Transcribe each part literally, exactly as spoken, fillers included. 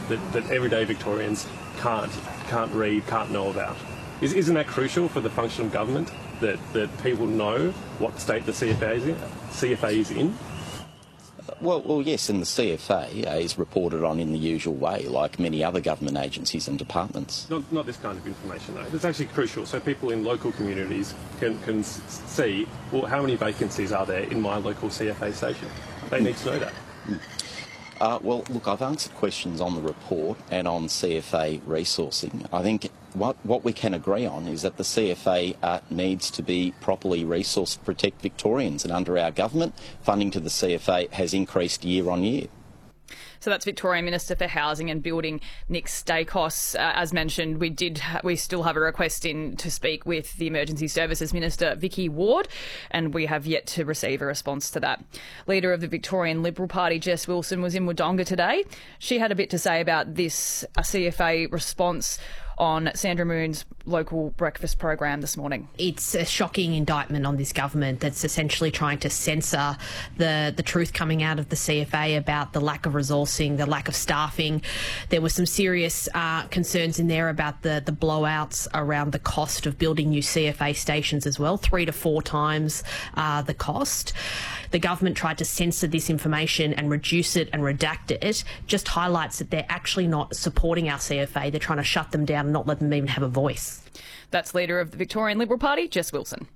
that, that everyday Victorians can't can't read, can't know about. Is, isn't that crucial for the function of government, that, that people know what state the C F A is in? C F A is in? Well, well, yes, and the C F A uh, is reported on in the usual way, like many other government agencies and departments. Not, not this kind of information, though. It's actually crucial, so people in local communities can, can see, well, how many vacancies are there in my local C F A station? They need to know that. Mm. Uh, well, look, I've answered questions on the report and on C F A resourcing. I think what, what we can agree on is that the C F A uh, needs to be properly resourced to protect Victorians, and under our government, funding to the C F A has increased year on year. So that's Victorian Minister for Housing and Building, Nick Stakos. Uh, as mentioned, we did ha- we still have a request in to speak with the Emergency Services Minister, Vicky Ward, and we have yet to receive a response to that. Leader of the Victorian Liberal Party, Jess Wilson, was in Wodonga today. She had a bit to say about this a C F A response on Sandra Moon's local breakfast program this morning. It's a shocking indictment on this government that's essentially trying to censor the, the truth coming out of the C F A about the lack of resourcing, the lack of staffing. There were some serious uh, concerns in there about the, the blowouts around the cost of building new C F A stations as well, three to four times uh, the cost. The government tried to censor this information and reduce it and redact it. Just highlights that they're actually not supporting our C F A. They're trying to shut them down and not let them even have a voice. That's Leader of the Victorian Liberal Party, Jess Wilson.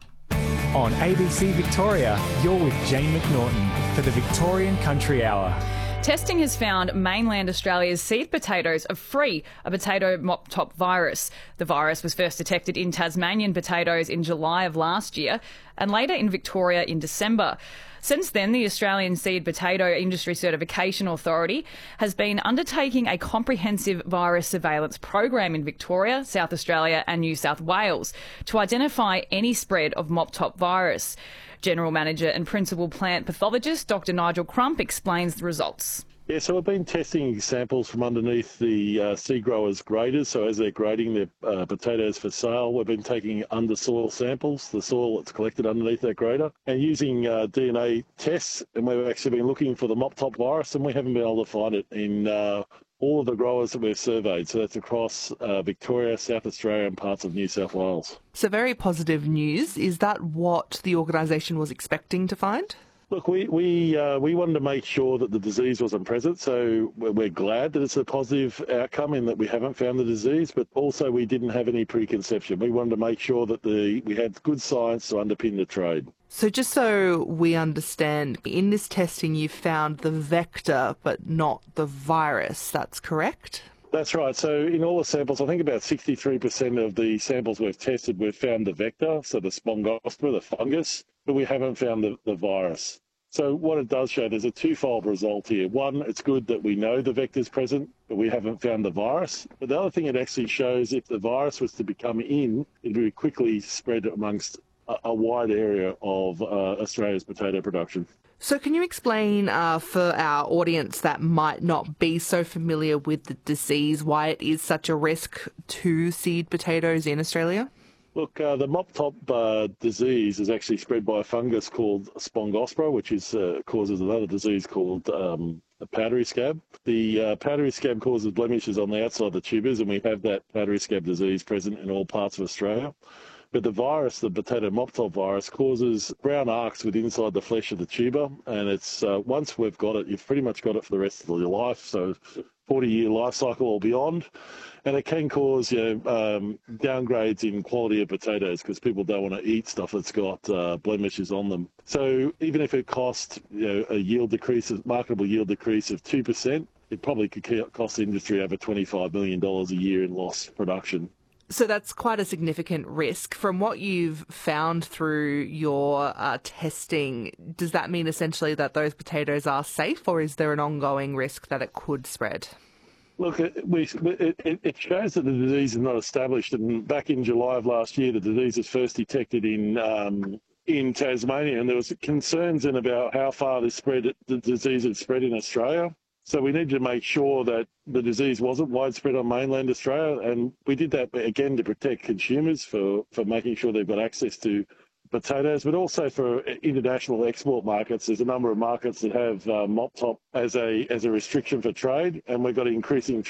On A B C Victoria, you're with Jane McNaughton for the Victorian Country Hour. Testing has found mainland Australia's seed potatoes are free of potato mop top virus. The virus was first detected in Tasmanian potatoes in July of last year and later in Victoria in December. Since then, the Australian Seed Potato Industry Certification Authority has been undertaking a comprehensive virus surveillance program in Victoria, South Australia and New South Wales to identify any spread of mop top virus. General Manager and Principal Plant Pathologist Doctor Nigel Crump explains the results. Yeah, so we've been testing samples from underneath the uh, seed growers' graders. So as they're grading their uh, potatoes for sale, we've been taking under soil samples, the soil that's collected underneath that grader, and using uh, D N A tests. And we've actually been looking for the mop top virus, and we haven't been able to find it in uh, all of the growers that we've surveyed. So that's across uh, Victoria, South Australia and parts of New South Wales. So very positive news. Is that what the organisation was expecting to find? Look, we we uh, we wanted to make sure that the disease wasn't present, so we're glad that it's a positive outcome in that we haven't found the disease, but also we didn't have any preconception. We wanted to make sure that the we had good science to underpin the trade. So just so we understand, in this testing you found the vector but not the virus, that's correct? That's right. So in all the samples, I think about sixty-three percent of the samples we've tested, we've found the vector, so the Spongospora, the fungus, but we haven't found the, the virus. So what it does show, there's a twofold result here. One, it's good that we know the vector's present, but we haven't found the virus. But the other thing it actually shows, if the virus was to become in, it would quickly spread amongst a, a wide area of uh, Australia's potato production. So can you explain uh, for our audience that might not be so familiar with the disease, why it is such a risk to seed potatoes in Australia? Look, uh, the mop top uh, disease is actually spread by a fungus called Spongospora, which is uh, causes another disease called um, a powdery scab. The uh, powdery scab causes blemishes on the outside of the tubers, and we have that powdery scab disease present in all parts of Australia. But the virus, the potato mop top virus, causes brown arcs within inside the flesh of the tuber, and it's uh, once we've got it, you've pretty much got it for the rest of your life, so forty-year life cycle or beyond. And it can cause you know, um, downgrades in quality of potatoes because people don't want to eat stuff that's got uh, blemishes on them. So even if it costs you know, a yield decrease, a marketable yield decrease of two percent, it probably could cost the industry over twenty-five million dollars a year in lost production. So that's quite a significant risk. From what you've found through your uh, testing, does that mean essentially that those potatoes are safe, or is there an ongoing risk that it could spread? Look, it, we, it, it shows that the disease is not established. And back in July of last year, the disease was first detected in um, in Tasmania, and there was concerns in about how far this spread, the disease had spread in Australia. So we needed to make sure that the disease wasn't widespread on mainland Australia, and we did that again to protect consumers for, for making sure they've got access to potatoes, but also for international export markets. There's a number of markets that have uh, mop top as a as a restriction for trade, and we've got increasing